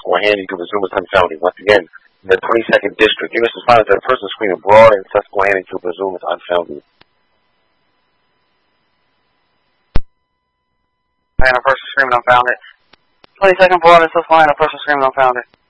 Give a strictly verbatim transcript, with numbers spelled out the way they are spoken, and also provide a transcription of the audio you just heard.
Susquehanna to presume it's unfounded. Once again, the twenty-second District. Units responded to a person screaming abroad in Susquehanna to presume it's unfounded. And a person screaming unfounded. twenty-second broad in Susquehanna, a person screaming unfounded.